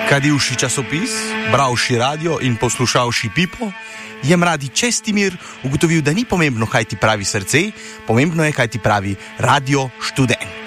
Kadivši časopis, bravši radio in poslušavši Pipo, je mladi Čestimir ugotovil, da ni pomembno, kaj ti pravi srce, pomembno je, kaj ti pravi radio študent.